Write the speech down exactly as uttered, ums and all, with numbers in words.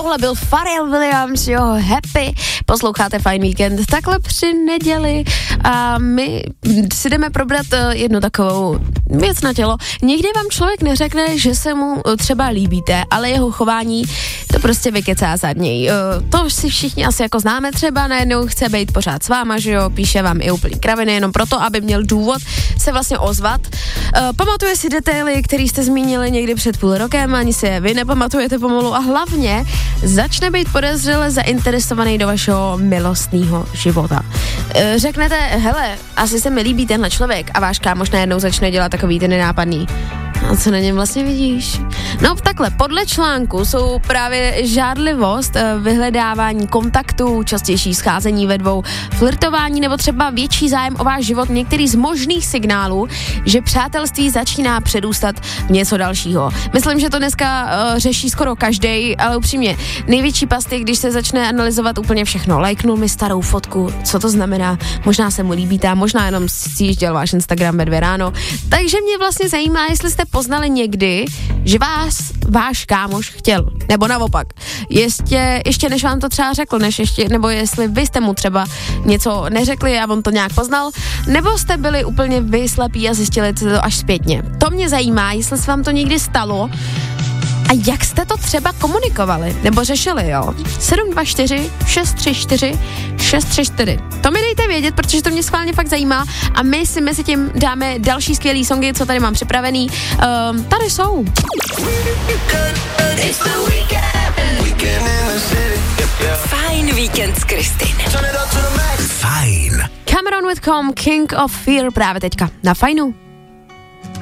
tohle byl Pharrell Williams, jo, Happy. Posloucháte Fajn víkend takhle při neděli a my si jdeme probrat jednu takovou věc na tělo. Někdy vám člověk neřekne, že se mu třeba líbíte, ale jeho chování to prostě vykecá za něj. To si všichni asi jako známe, třeba najednou chce být pořád s váma, že jo, píše vám i úplný kraviny, jenom proto, aby měl důvod se vlastně ozvat. Pamatuje si detaily, které jste zmínili někdy před půl rokem, ani si je vy nepamatujete pomalu a hlavně začne být podezřele zainteresovaný do vašeho milostného života. Řeknete, hele, asi se mi líbí tenhle člověk a váš kámoš najednou začne dělat takový ten nenápadný. A co na něm vlastně vidíš? No takhle, podle článku jsou právě žádlivost, vyhledávání kontaktů, častější scházení ve dvou, flirtování nebo třeba větší zájem o váš život některý z možných signálů, že přátelství začíná předůstat v něco dalšího. Myslím, že to dneska uh, řeší skoro každej, ale upřímně, největší pasty, když se začne analyzovat úplně všechno. Lajknul mi starou fotku, co to znamená? Možná se mu líbíte, možná jenom sjížděl váš Instagram ve dvě ráno. Takže mě vlastně zajímá, jestli jste poznali někdy, že vás váš kámoš chtěl, nebo naopak. Ještě, ještě než vám to třeba řekl, než ještě, nebo jestli vy jste mu třeba něco neřekli a on to nějak poznal, nebo jste byli úplně vy slepí a zjistili to až zpětně. To mě zajímá, jestli se vám to někdy stalo a jak jste to třeba komunikovali, nebo řešili, jo. sedm dva čtyři šest tři čtyři šest tři čtyři. To mi dejte vědět, protože to mě schválně fakt zajímá a my si mezi tím dáme další skvělý songy, co tady mám připravený. Um, tady jsou. Fajn víkend s Kristin. Fajn. Cameron with Com, King of Fear právě teďka na Fajnu.